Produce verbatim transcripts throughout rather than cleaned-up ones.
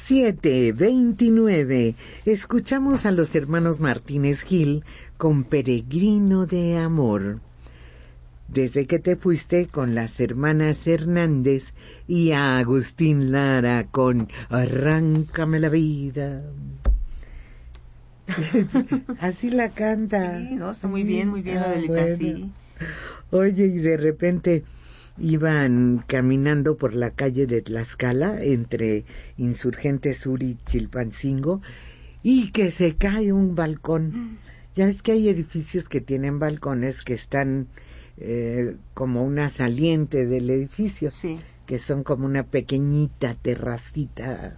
siete veintinueve. Escuchamos a los hermanos Martínez Gil con Peregrino de Amor. Desde que te fuiste con las hermanas Hernández y a Agustín Lara con Arráncame la vida. Así la canta. Sí, no, está muy bien, muy bien, ah, Adelita, bueno. Sí. Oye, y de repente iban caminando por la calle de Tlaxcala entre Insurgente Sur y Chilpancingo y que se cae un balcón. Ya ves que hay edificios que tienen balcones que están eh, como una saliente del edificio, sí, que son como una pequeñita terracita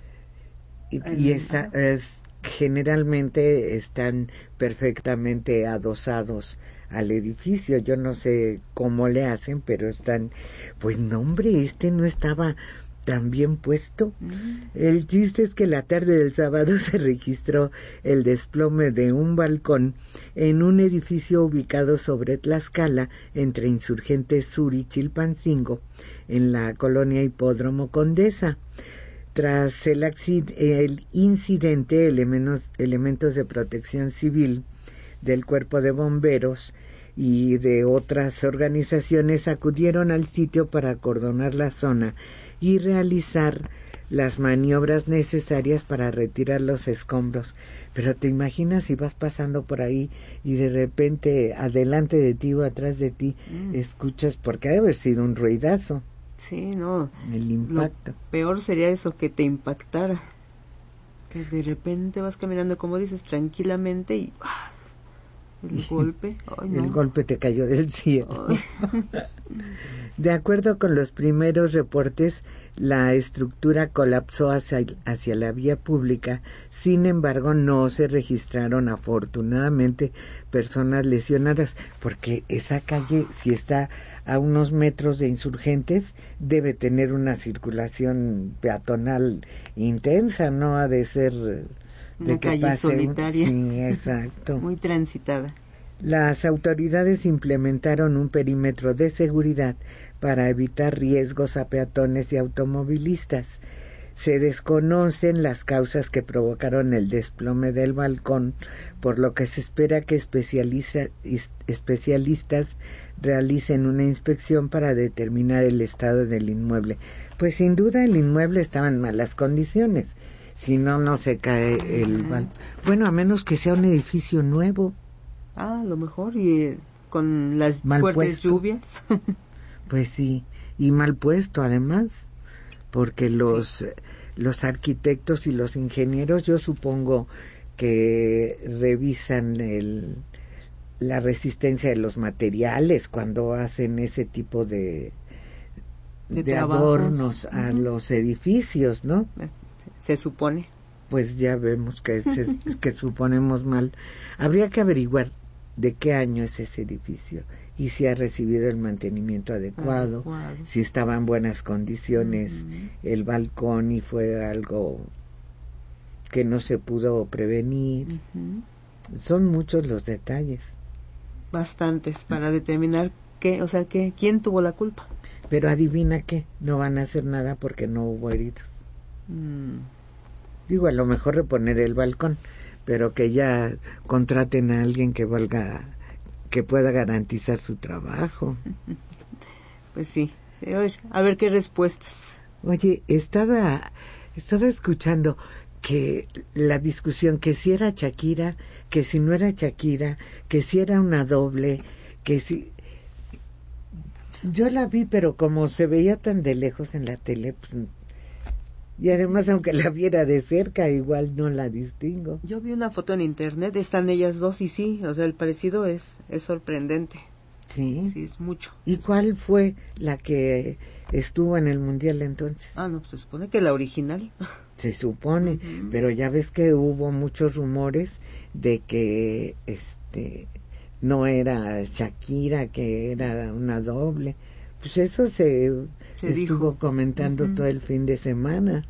y, y esa es generalmente están perfectamente adosados al edificio. Yo no sé cómo le hacen, pero están, pues no hombre, este no estaba tan bien puesto. Mm. El chiste es que la tarde del sábado se registró el desplome de un balcón en un edificio ubicado sobre Tlaxcala, entre Insurgentes Sur y Chilpancingo, en la colonia Hipódromo Condesa. Tras el, el incidente, elementos, elementos de protección civil del Cuerpo de Bomberos y de otras organizaciones acudieron al sitio para acordonar la zona y realizar las maniobras necesarias para retirar los escombros. Pero te imaginas si vas pasando por ahí y de repente adelante de ti o atrás de ti mm. escuchas, porque ha de haber sido un ruidazo. Sí, no. El impacto. Lo peor sería eso, que te impactara. Que de repente vas caminando, como dices, tranquilamente y ¡ah! El golpe. Ay, no. El golpe te cayó del cielo. De acuerdo con los primeros reportes, la estructura colapsó hacia, hacia la vía pública. Sin embargo, no se registraron afortunadamente personas lesionadas, porque esa calle, si está a unos metros de Insurgentes, debe tener una circulación peatonal intensa, no ha de ser de una que calle pase solitaria. Un... Sí, exacto. Muy transitada. Las autoridades implementaron un perímetro de seguridad para evitar riesgos a peatones y automovilistas. Se desconocen las causas que provocaron el desplome del balcón, por lo que se espera que especializa, especialistas realicen una inspección para determinar el estado del inmueble. Pues sin duda el inmueble estaba en malas condiciones, si no, no se cae el balcón. Bueno, a menos que sea un edificio nuevo. Ah, a lo mejor, y eh, con las mal fuertes puesto. lluvias. Pues sí, y mal puesto además, porque los, sí. los arquitectos y los ingenieros, yo supongo que revisan el, la resistencia de los materiales cuando hacen ese tipo de, de, de adornos a uh-huh. los edificios, ¿no? Se supone. Pues ya vemos que, se, que suponemos mal. Habría que averiguar de qué año es ese edificio y si ha recibido el mantenimiento adecuado, adecuado. Si estaba en buenas condiciones uh-huh. el balcón y fue algo que no se pudo prevenir. Uh-huh. Son muchos los detalles. Bastantes para determinar qué, o sea, que quién tuvo la culpa. Pero adivina qué, no van a hacer nada porque no hubo heridos. Mm. Digo, a lo mejor reponer el balcón, pero que ya contraten a alguien que valga, que pueda garantizar su trabajo. Pues sí, a ver qué respuestas. Oye, estaba, estaba escuchando que la discusión, que si era Shakira, que si no era Shakira, que si era una doble, que si... Yo la vi, pero como se veía tan de lejos en la tele, pues... Y además, aunque la viera de cerca, igual no la distingo. Yo vi una foto en internet, están ellas dos y sí, o sea, el parecido es, es sorprendente. Sí. Sí, es mucho. ¿Y cuál fue la que estuvo en el mundial entonces? Ah, no, pues se supone que la original. Se supone, uh-huh. pero ya ves que hubo muchos rumores de que este no era Shakira, que era una doble. Pues eso se, se estuvo dijo. comentando uh-huh. todo el fin de semana.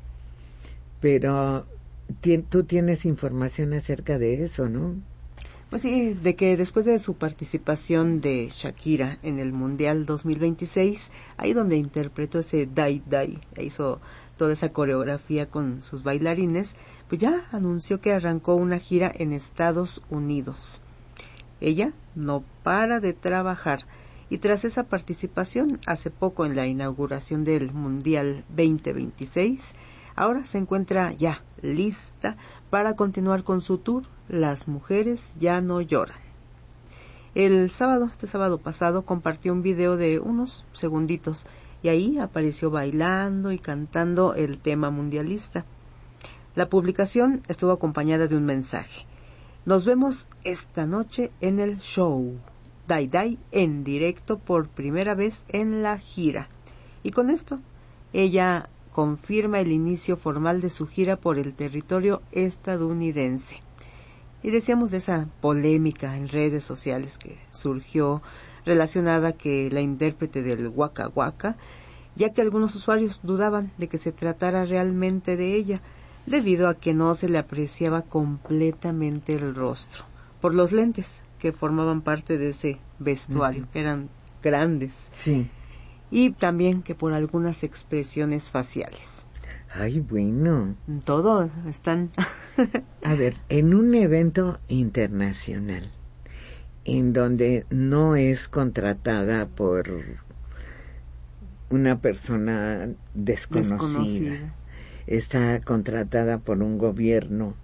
Pero tú tienes información acerca de eso, ¿no? Pues sí, de que después de su participación de Shakira en el Mundial dos mil veintiséis, ahí donde interpretó ese Dai Dai, hizo toda esa coreografía con sus bailarines, pues ya anunció que arrancó una gira en Estados Unidos. Ella no para de trabajar y tras esa participación hace poco en la inauguración del Mundial veinte veintiséis, ahora se encuentra ya lista para continuar con su tour Las mujeres ya no lloran. El sábado, este sábado pasado, compartió un video de unos segunditos y ahí apareció bailando y cantando el tema mundialista. La publicación estuvo acompañada de un mensaje. Nos vemos esta noche en el show. Dai Dai en directo por primera vez en la gira. Y con esto, ella confirma el inicio formal de su gira por el territorio estadounidense. Y decíamos de esa polémica en redes sociales que surgió relacionada que la intérprete del Waka Waka, ya que algunos usuarios dudaban de que se tratara realmente de ella, debido a que no se le apreciaba completamente el rostro, por los lentes que formaban parte de ese vestuario, uh-huh. que eran grandes. Sí. Y también que por algunas expresiones faciales. Ay, bueno. Todo están... A ver, en un evento internacional, en donde no es contratada por una persona desconocida, desconocida. Está contratada por un gobierno,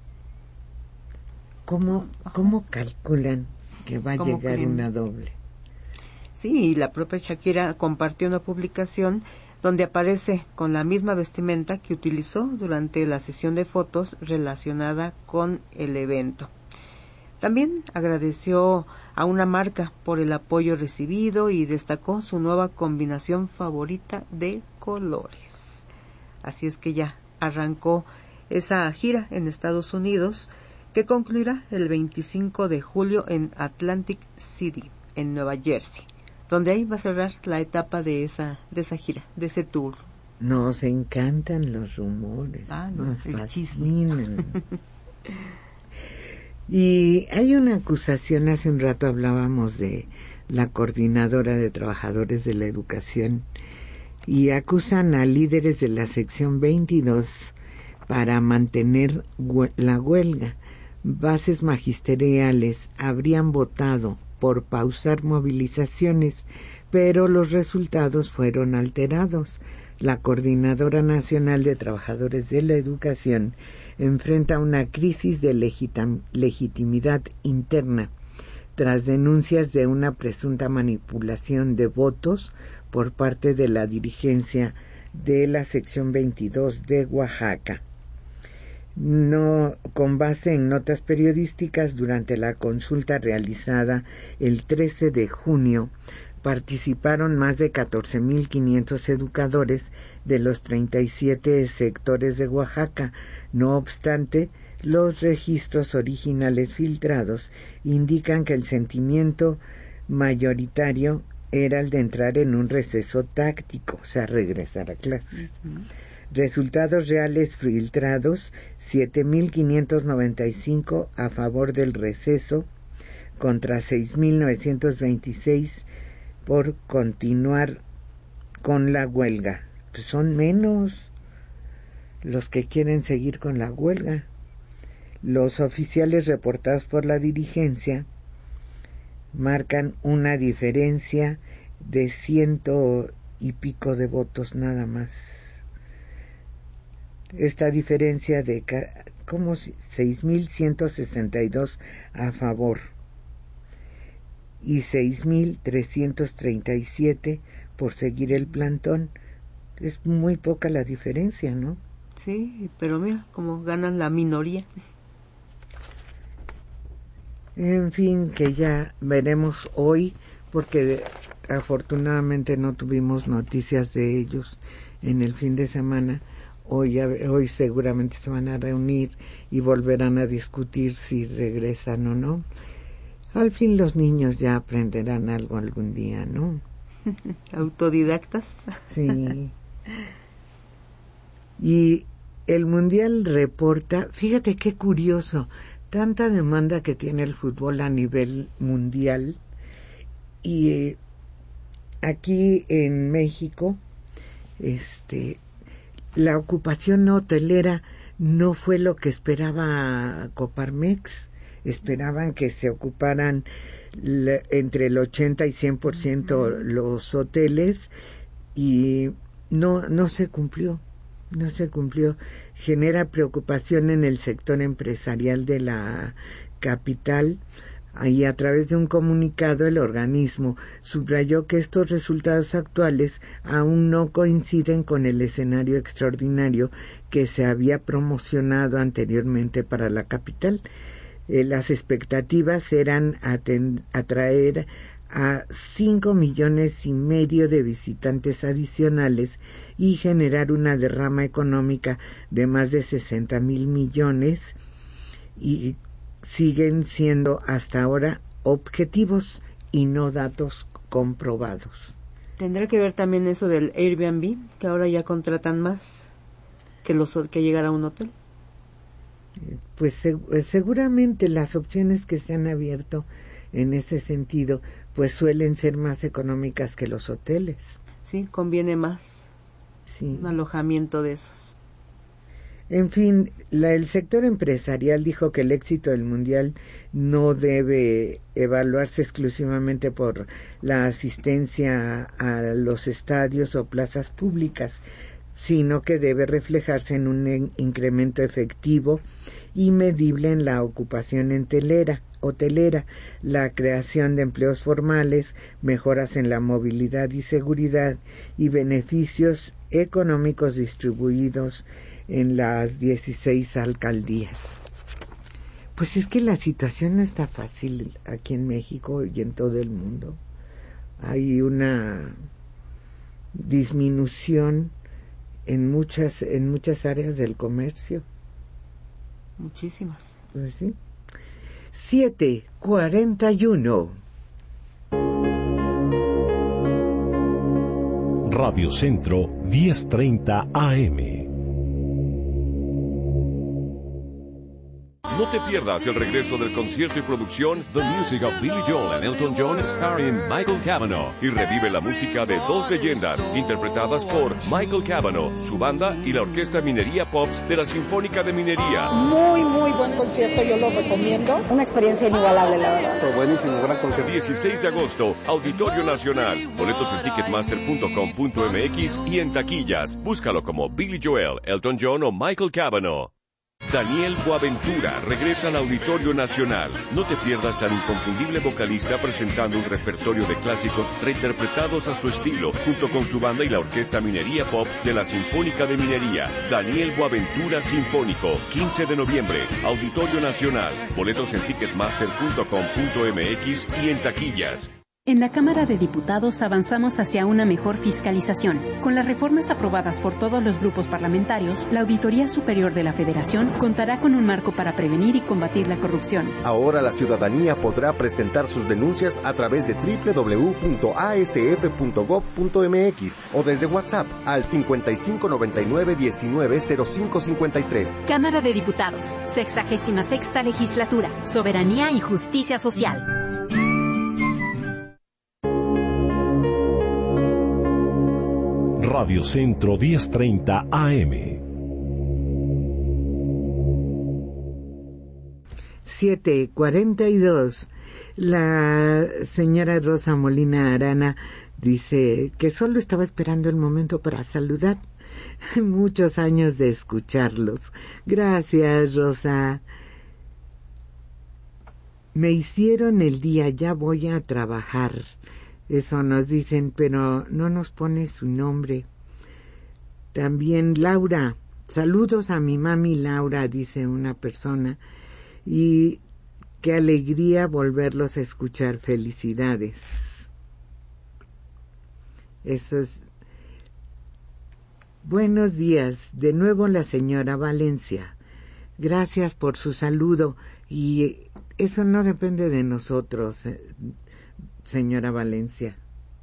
¿cómo, cómo calculan que va a llegar creen? Una doble? Sí, y la propia Shakira compartió una publicación donde aparece con la misma vestimenta que utilizó durante la sesión de fotos relacionada con el evento. También agradeció a una marca por el apoyo recibido y destacó su nueva combinación favorita de colores. Así es que ya arrancó esa gira en Estados Unidos que concluirá el veinticinco de julio en Atlantic City, en Nueva Jersey, donde ahí va a cerrar la etapa de esa de esa gira, de ese tour. Nos encantan los rumores, ah, no, nos el fascinan. Y hay una acusación, hace un rato hablábamos de la coordinadora de trabajadores de la educación, y acusan a líderes de la sección veintidós para mantener la huelga. Bases magisteriales habrían votado por pausar movilizaciones, pero los resultados fueron alterados. La Coordinadora Nacional de Trabajadores de la Educación enfrenta una crisis de legitim- legitimidad interna tras denuncias de una presunta manipulación de votos por parte de la dirigencia de la sección veintidós de Oaxaca. No, con base en notas periodísticas durante la consulta realizada el trece de junio, participaron más de catorce mil quinientos educadores de los treinta y siete sectores de Oaxaca. No obstante, los registros originales filtrados indican que el sentimiento mayoritario era el de entrar en un receso táctico, o sea, regresar a clases. Uh-huh. Resultados reales filtrados, siete mil quinientos noventa y cinco a favor del receso contra seis mil novecientos veintiséis por continuar con la huelga. Pues son menos los que quieren seguir con la huelga. Los oficiales reportados por la dirigencia marcan una diferencia de ciento y pico de votos nada más. Esta diferencia de como seis mil ciento sesenta y dos a favor y seis mil trescientos treinta y siete por seguir el plantón. Es muy poca la diferencia, ¿no? Sí, pero mira cómo ganan la minoría. En fin, que ya veremos hoy, porque afortunadamente no tuvimos noticias de ellos en el fin de semana. Hoy, hoy seguramente se van a reunir y volverán a discutir si regresan o no. Al fin los niños ya aprenderán algo algún día, ¿no? Autodidactas. Sí. Y el Mundial reporta, fíjate qué curioso, tanta demanda que tiene el fútbol a nivel mundial, y eh, aquí en México este la ocupación hotelera no fue lo que esperaba Coparmex. Esperaban que se ocuparan le, entre el ochenta y cien por ciento los hoteles, y no no se cumplió, no se cumplió. Genera preocupación en el sector empresarial de la capital. Ahí, a través de un comunicado, el organismo subrayó que estos resultados actuales aún no coinciden con el escenario extraordinario que se había promocionado anteriormente para la capital. Eh, las expectativas eran aten- atraer a cinco millones y medio de visitantes adicionales y generar una derrama económica de más de sesenta mil millones, y siguen siendo hasta ahora objetivos y no datos comprobados. ¿Tendrá que ver también eso del Airbnb, que ahora ya contratan más que los que llegar a un hotel? Pues seguramente las opciones que se han abierto en ese sentido pues suelen ser más económicas que los hoteles. Sí, conviene más. Sí. Un alojamiento de esos. En fin, la, el sector empresarial dijo que el éxito del Mundial no debe evaluarse exclusivamente por la asistencia a los estadios o plazas públicas, sino que debe reflejarse en un en, incremento efectivo y medible en la ocupación hotelera, hotelera, la creación de empleos formales, mejoras en la movilidad y seguridad y beneficios económicos distribuidos en las dieciséis alcaldías. Pues es que la situación no está fácil aquí en México y en todo el mundo. Hay una disminución en muchas en muchas áreas del comercio. Muchísimas. Pues sí. siete cuarenta y uno. Radio Centro diez treinta A M. No te pierdas el regreso del concierto y producción The Music of Billy Joel and Elton John starring Michael Cavanaugh, y revive la música de dos leyendas interpretadas por Michael Cavanaugh, su banda y la Orquesta Minería Pops de la Sinfónica de Minería. Muy, muy buen concierto, yo lo recomiendo. Una experiencia inigualable, la verdad. Fue buenísimo, gran concierto. dieciséis de agosto, Auditorio Nacional. Boletos en ticketmaster punto com punto m x y en taquillas. Búscalo como Billy Joel, Elton John o Michael Cavanaugh. Daniel Boaventura regresa al Auditorio Nacional. No te pierdas al inconfundible vocalista presentando un repertorio de clásicos reinterpretados a su estilo, junto con su banda y la Orquesta Minería Pop de la Sinfónica de Minería. Daniel Boaventura Sinfónico, quince de noviembre, Auditorio Nacional. Boletos en ticketmaster punto com punto m x y en taquillas. En la Cámara de Diputados avanzamos hacia una mejor fiscalización. Con las reformas aprobadas por todos los grupos parlamentarios, la Auditoría Superior de la Federación contará con un marco para prevenir y combatir la corrupción. Ahora la ciudadanía podrá presentar sus denuncias a través de doble u doble u doble u punto a s f punto gob punto m x o desde WhatsApp al cincuenta y cinco noventa y nueve diecinueve cero cinco cincuenta y tres. Cámara de Diputados, sexagésima sexta Legislatura, Soberanía y Justicia Social. Radio Centro diez treinta A M. siete cuarenta y dos. La señora Rosa Molina Arana dice que solo estaba esperando el momento para saludar. Muchos años de escucharlos. Gracias, Rosa. Me hicieron el día, ya voy a trabajar. Eso nos dicen, pero no nos pone su nombre. También Laura, saludos a mi mami Laura, dice una persona, y qué alegría volverlos a escuchar, felicidades. Eso es. Buenos días, de nuevo la señora Valencia. Gracias por su saludo, y eso no depende de nosotros, señora Valencia.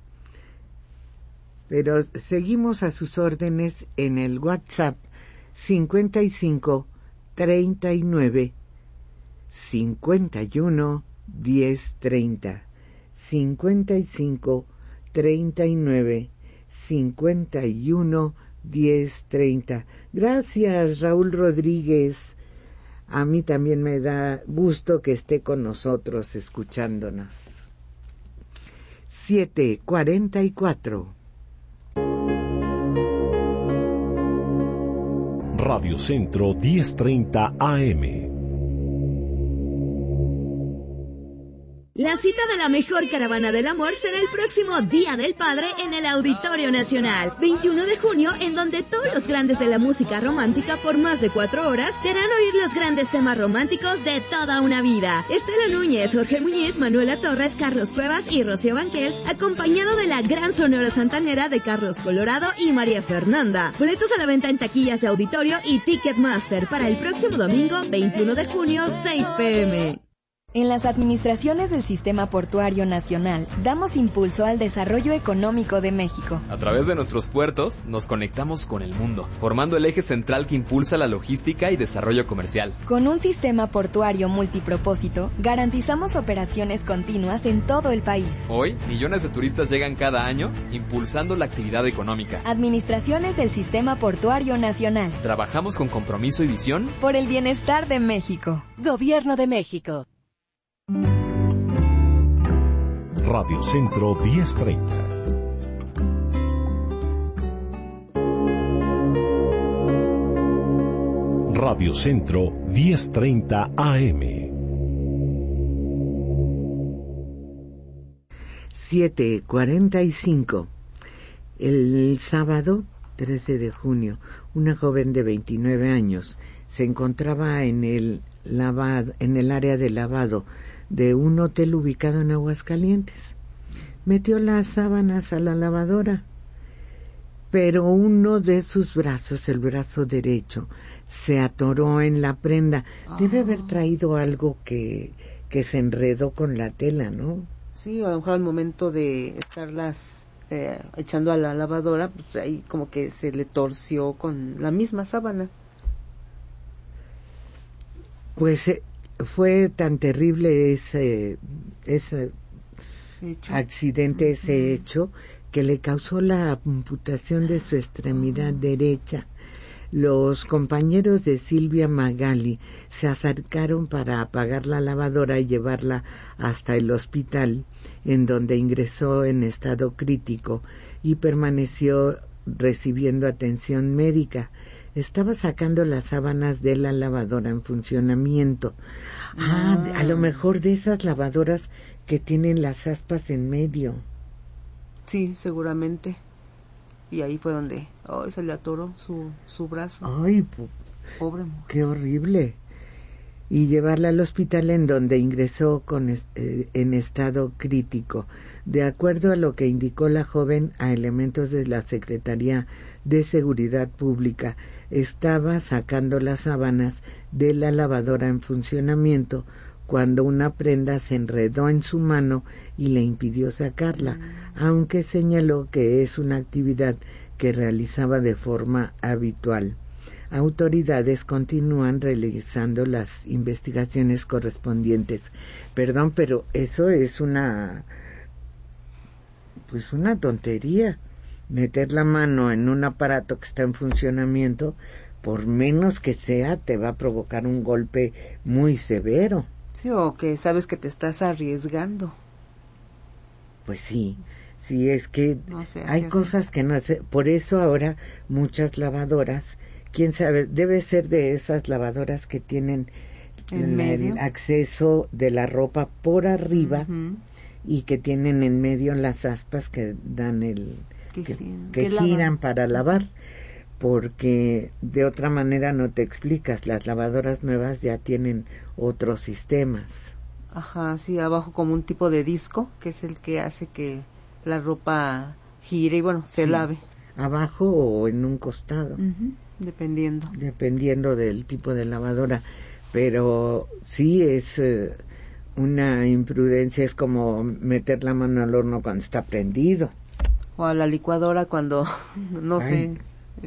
Pero seguimos a sus órdenes en el WhatsApp cincuenta y cinco treinta y nueve cincuenta y uno, diez treinta, cincuenta y cinco, treinta y nueve, cincuenta y uno, diez treinta. Gracias, Raúl Rodríguez. A mí también me da gusto que esté con nosotros escuchándonos. siete cuarenta y cuatro. Radio Centro diez treinta A M. La cita de la mejor caravana del amor será el próximo Día del Padre en el Auditorio Nacional, veintiuno de junio, en donde todos los grandes de la música romántica por más de cuatro horas te harán oír los grandes temas románticos de toda una vida. Estela Núñez, Jorge Muñiz, Manuela Torres, Carlos Cuevas y Rocío Banquels, acompañado de la gran Sonora Santanera de Carlos Colorado y María Fernanda. Boletos a la venta en taquillas de auditorio y Ticketmaster para el próximo domingo, veintiuno de junio, seis pe eme. En las administraciones del Sistema Portuario Nacional, damos impulso al desarrollo económico de México. A través de nuestros puertos, nos conectamos con el mundo, formando el eje central que impulsa la logística y desarrollo comercial. Con un sistema portuario multipropósito, garantizamos operaciones continuas en todo el país. Hoy, millones de turistas llegan cada año, impulsando la actividad económica. Administraciones del Sistema Portuario Nacional. Trabajamos con compromiso y visión por el bienestar de México. Gobierno de México. Radio Centro diez treinta. Radio Centro diez treinta A M. siete cuarenta y cinco. El sábado trece de junio, una joven de veintinueve años se encontraba en el lavado, en el área de lavado de un hotel ubicado en Aguascalientes. Metió las sábanas a la lavadora, pero uno de sus brazos, el brazo derecho, se atoró en la prenda. Debe haber traído algo que, que se enredó con la tela, ¿no? Sí, a lo mejor al momento de estarlas eh, echando a la lavadora, pues ahí como que se le torció con la misma sábana. Pues eh, fue tan terrible ese, ese ¿Hecho? accidente, ese hecho, que le causó la amputación de su extremidad oh. derecha. Los compañeros de Silvia Magali se acercaron para apagar la lavadora y llevarla hasta el hospital, en donde ingresó en estado crítico y permaneció recibiendo atención médica. Estaba sacando las sábanas de la lavadora en funcionamiento. Ah, ah, a lo mejor de esas lavadoras que tienen las aspas en medio. Sí, seguramente. Y ahí fue donde oh, se le atoró su, su brazo. Ay, po- pobre mujer. Qué horrible. Y llevarla al hospital, en donde ingresó con eh, en estado crítico. De acuerdo a lo que indicó la joven a elementos de la Secretaría de Seguridad Pública, estaba sacando las sábanas de la lavadora en funcionamiento cuando una prenda se enredó en su mano y le impidió sacarla, mm. aunque señaló que es una actividad que realizaba de forma habitual. Autoridades continúan realizando las investigaciones correspondientes. Perdón, pero eso es una pues una tontería. Meter la mano en un aparato que está en funcionamiento, por menos que sea, te va a provocar un golpe muy severo. Sí, o que sabes que te estás arriesgando. Pues sí, sí, es que no sé, hay cosas así. que no sé. Por eso ahora muchas lavadoras, quién sabe, debe ser de esas lavadoras que tienen ¿En medio? el acceso de la ropa por arriba uh-huh. y que tienen en medio las aspas que dan el... que, que, que giran para lavar, porque de otra manera no te explicas. Las lavadoras nuevas ya tienen otros sistemas. Ajá, sí, abajo como un tipo de disco, que es el que hace que la ropa gire y bueno, se sí. lave. Abajo o en un costado. Uh-huh. Dependiendo. Dependiendo del tipo de lavadora. Pero sí es eh, una imprudencia, es como meter la mano al horno cuando está prendido. O a la licuadora cuando, no Ay. sé,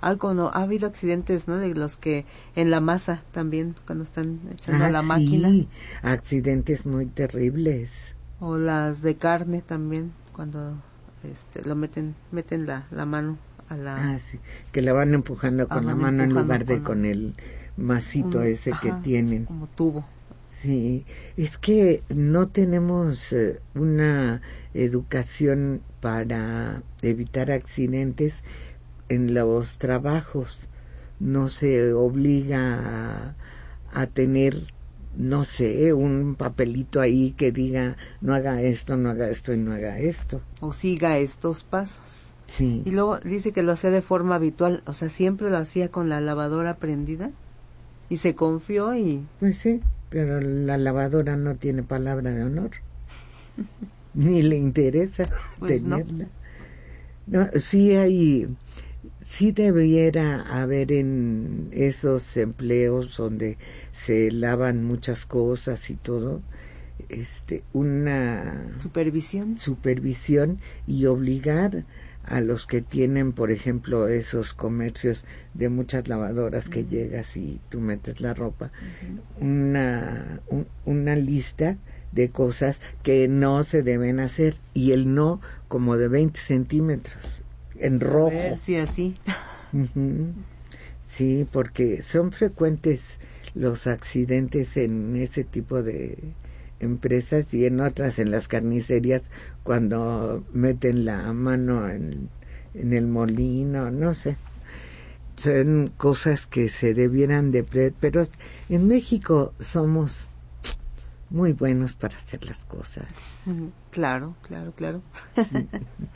Ah, cuando ha habido accidentes, ¿no? De los que en la masa también, cuando están echando ah, a la sí, máquina. accidentes muy terribles. O las de carne también, cuando este, lo meten, meten la, la mano a la... Ah, sí, que la van empujando ah, con la mano en lugar de con, con el masito un, ese ajá, que tienen. Como tubo. Sí, es que no tenemos eh, una educación para evitar accidentes en los trabajos. No se obliga a, a tener, no sé, un papelito ahí que diga no haga esto, no haga esto y no haga esto. O siga estos pasos. Sí. Y luego dice que lo hacía de forma habitual, o sea, siempre lo hacía con la lavadora prendida y se confió y... Pues sí, pero la lavadora no tiene palabra de honor. Ni le interesa pues tenerla. No. No, sí hay... Sí debiera haber en esos empleos donde se lavan muchas cosas y todo, este, una supervisión, supervisión y obligar a los que tienen, por ejemplo, esos comercios de muchas lavadoras que uh-huh. llegas y tú metes la ropa, uh-huh. una un, una lista de cosas que no se deben hacer y el no como de veinte centímetros. En rojo. A ver si así. Uh-huh. Sí, porque son frecuentes los accidentes en ese tipo de empresas y en otras, en las carnicerías, cuando meten la mano en, en el molino, no sé. Son cosas que se debieran de pre- pero en México somos muy buenos para hacer las cosas. Claro, claro, claro. Sí.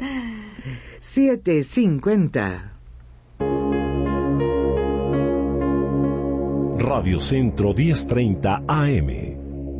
siete cincuenta. Radio Centro diez treinta A M.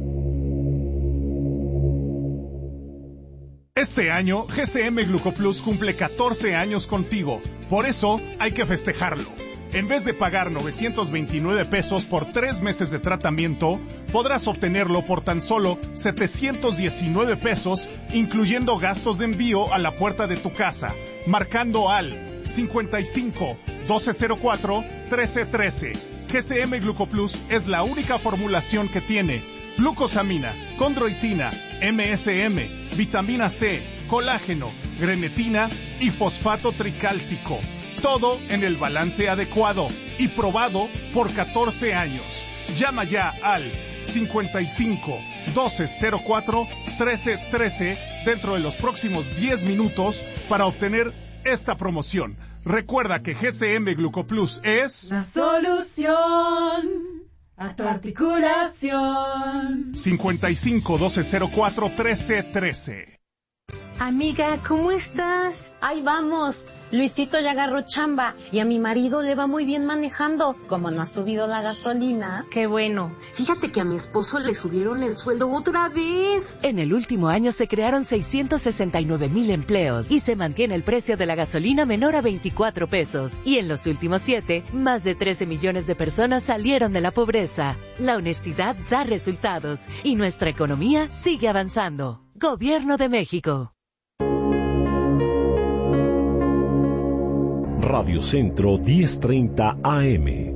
Este año, G C M Glucoplus cumple catorce años contigo. Por eso, hay que festejarlo. En vez de pagar novecientos veintinueve pesos por tres meses de tratamiento, podrás obtenerlo por tan solo setecientos diecinueve pesos, incluyendo gastos de envío a la puerta de tu casa, marcando al cincuenta y cinco, doce cero cuatro, trece trece. G C M Glucoplus es la única formulación que tiene glucosamina, condroitina, M S M, vitamina C, colágeno, grenetina y fosfato tricálcico. Todo en el balance adecuado y probado por catorce años. Llama ya al cincuenta y cinco, doce cero cuatro, trece trece dentro de los próximos diez minutos para obtener esta promoción. Recuerda que G C M Glucoplus es la solución a tu articulación. cincuenta y cinco, doce cero cuatro, trece trece. Amiga, ¿cómo estás? Ahí vamos. Luisito ya agarró chamba y a mi marido le va muy bien manejando. Como no ha subido la gasolina. Qué bueno. Fíjate que a mi esposo le subieron el sueldo otra vez. En el último año se crearon seiscientos sesenta y nueve mil empleos y se mantiene el precio de la gasolina menor a veinticuatro pesos. Y en los últimos siete, más de trece millones de personas salieron de la pobreza. La honestidad da resultados y nuestra economía sigue avanzando. Gobierno de México. Radio Centro diez treinta A M.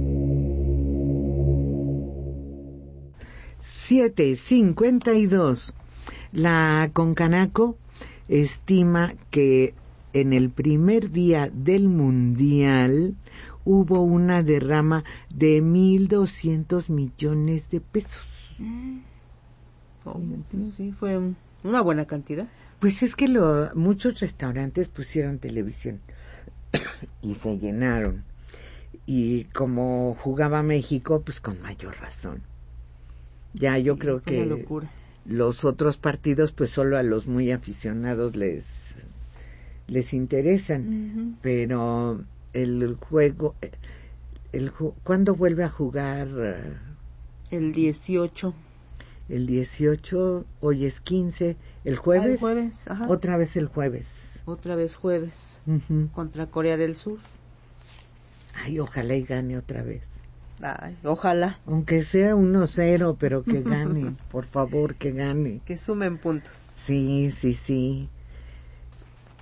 siete cincuenta y dos. La Concanaco estima que en el primer día del Mundial hubo una derrama de mil doscientos millones de pesos. Oh, sí, fue una buena cantidad. Pues es que lo, muchos restaurantes pusieron televisión y se llenaron. Y como jugaba México, pues con mayor razón. Ya yo sí, creo que locura. Los otros partidos, pues solo a los muy aficionados les les interesan. Uh-huh. Pero el juego, el ¿cuándo vuelve a jugar? El dieciocho. El dieciocho, hoy es quince, el jueves. Ah, el jueves, ajá. Otra vez el jueves. Otra vez jueves. Uh-huh. Contra Corea del Sur. Ay, ojalá y gane otra vez. Ay, ojalá. Aunque sea uno cero, pero que gane, por favor, que gane. Que sumen puntos. Sí, sí, sí.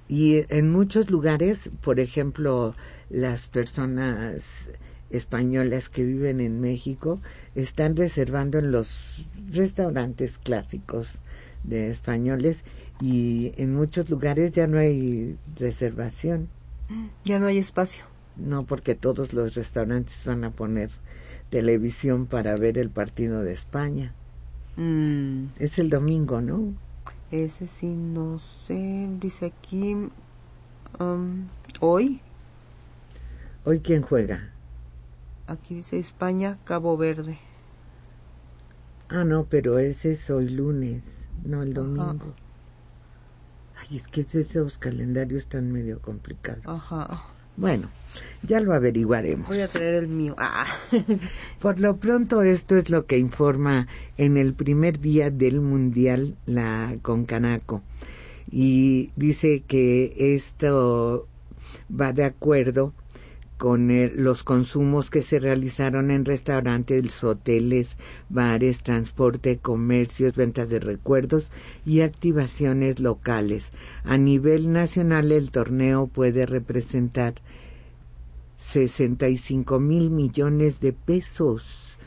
Y en muchos lugares, por ejemplo, las personas españolas que viven en México están reservando en los restaurantes clásicos de españoles, y en muchos lugares ya no hay reservación. Ya no hay espacio. No, porque todos los restaurantes van a poner televisión para ver el partido de España. Mm. Es el domingo, ¿no? Ese sí, no sé. Dice aquí, um, hoy. ¿Hoy quién juega? Aquí dice España, Cabo Verde. Ah, no, pero ese es hoy lunes, no el domingo. Ajá. Ay, es que esos calendarios están medio complicados. Ajá. Bueno, ya lo averiguaremos. Voy a traer el mío. Ah. Por lo pronto, esto es lo que informa en el primer día del Mundial la Concanaco. Y dice que esto va de acuerdo con el, los consumos que se realizaron en restaurantes, hoteles, bares, transporte, comercios, ventas de recuerdos y activaciones locales. A nivel nacional, el torneo puede representar sesenta y cinco mil millones de pesos,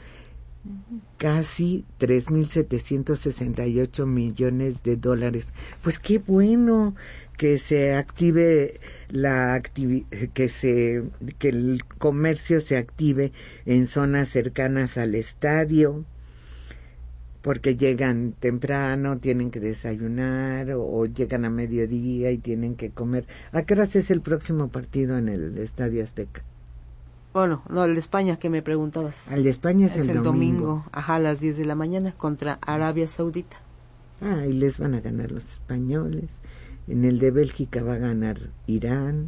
casi tres mil setecientos sesenta y ocho millones de dólares. Pues qué bueno que se active la activi- que se que el comercio se active en zonas cercanas al estadio, porque llegan temprano, tienen que desayunar, o, o llegan a mediodía y tienen que comer. ¿A qué horas es el próximo partido en el Estadio Azteca? Bueno, no, el de España que me preguntabas. El de España es, es el, el domingo. domingo. Ajá, a las diez de la mañana contra Arabia Saudita. Ah, y les van a ganar los españoles. En el de Bélgica va a ganar Irán.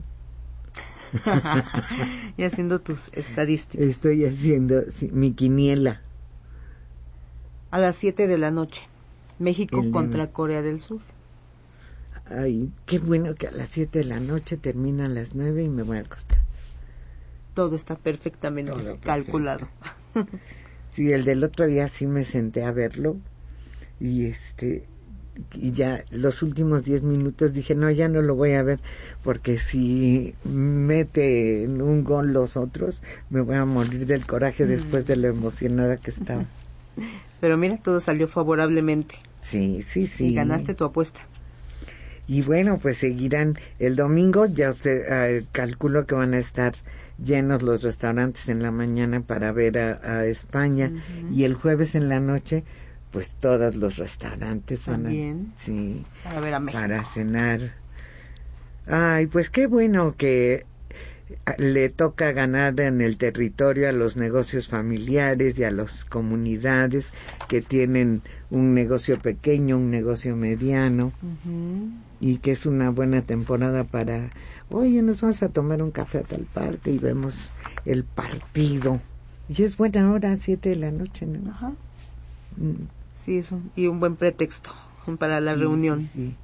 Y haciendo tus estadísticas. Estoy haciendo sí, mi quiniela. A las siete de la noche, México el contra de... Corea del Sur. Ay, qué bueno que a las siete de la noche terminan las nueve y me voy a acostar. Todo está perfectamente Todo calculado. Perfecto. Sí, el del otro día sí me senté a verlo y este y ya los últimos diez minutos dije, no, ya no lo voy a ver, porque si mete en un gol los otros, me voy a morir del coraje mm. después de lo emocionada que estaba. Pero mira, todo salió favorablemente. Sí, sí, sí. Y ganaste tu apuesta. Y bueno, pues seguirán el domingo, ya se, uh, calculo que van a estar llenos los restaurantes en la mañana para ver a, a España, uh-huh. y el jueves en la noche pues todos los restaurantes también van a, sí, para ver a México, para cenar. Ay, pues qué bueno que le toca ganar en el territorio a los negocios familiares y a las comunidades que tienen un negocio pequeño, un negocio mediano, uh-huh. y que es una buena temporada para, oye, nos vamos a tomar un café a tal parte y vemos el partido. Y es buena hora, siete de la noche, ¿no? Ajá. Mm. Sí, eso, y un buen pretexto para la sí, reunión. Sí, sí.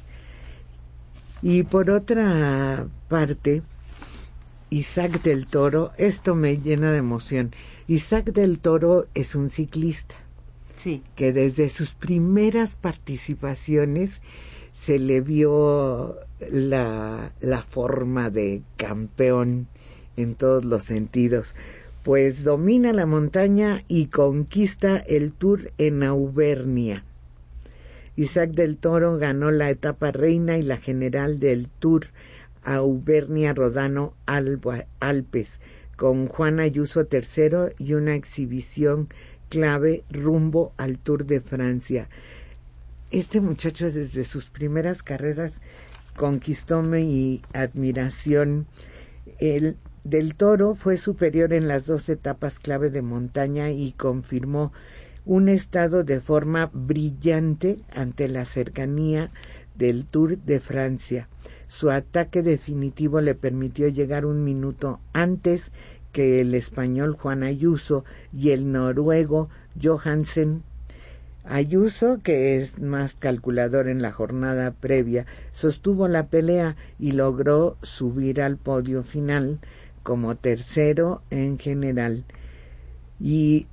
Y por otra parte, Isaac del Toro, esto me llena de emoción. Isaac del Toro es un ciclista. Sí. Que desde sus primeras participaciones se le vio la, la forma de campeón en todos los sentidos. Pues domina la montaña y conquista el Tour en Auvernia. Isaac del Toro ganó la etapa reina y la general del Tour Auvernia Rodano Alpes, con Juan Ayuso tercero y una exhibición clave rumbo al Tour de Francia. Este muchacho desde sus primeras carreras conquistó mi admiración. El del Toro fue superior en las dos etapas clave de montaña y confirmó un estado de forma brillante ante la cercanía del Tour de Francia. Su ataque definitivo le permitió llegar un minuto antes que el español Juan Ayuso y el noruego Johansen. Ayuso, que es más calculador en la jornada previa, sostuvo la pelea y logró subir al podio final como tercero en general. Y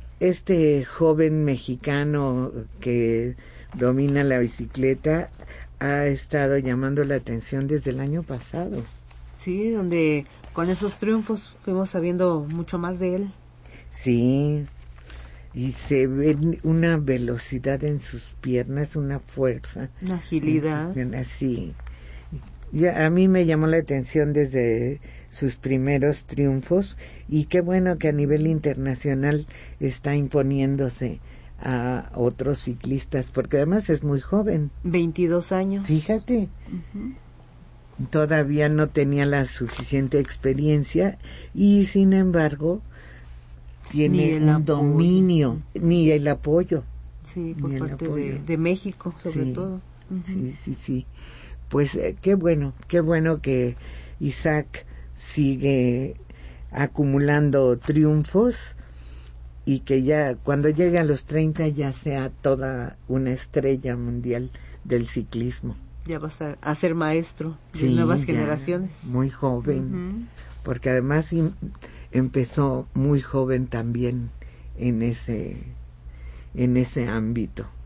este joven mexicano que domina la bicicleta ha estado llamando la atención desde el año pasado. Sí, donde con esos triunfos fuimos sabiendo mucho más de él. Sí, y se ve una velocidad en sus piernas, una fuerza. Una agilidad. Sí. Ya, a mí me llamó la atención desde sus primeros triunfos y qué bueno que a nivel internacional está imponiéndose a otros ciclistas, porque además es muy joven. veintidós años. Fíjate. Uh-huh. Todavía no tenía la suficiente experiencia y sin embargo tiene un apoyo. dominio, ni el apoyo. Sí, por parte de, de México, sobre sí, todo. Uh-huh. Sí, sí, sí. Pues eh, qué bueno, qué bueno que Isaac sigue acumulando triunfos y que ya cuando llegue a los treinta ya sea toda una estrella mundial del ciclismo. Ya vas a, a ser maestro de sí, nuevas generaciones. Muy joven, uh-huh. porque además im, empezó muy joven también en ese en ese ámbito.